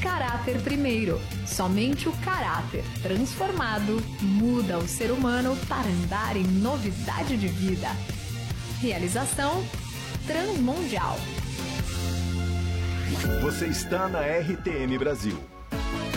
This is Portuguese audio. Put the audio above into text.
caráter primeiro. Somente o caráter transformado muda o ser humano para andar em novidade de vida. Realização Transmundial. Você está na RTM Brasil.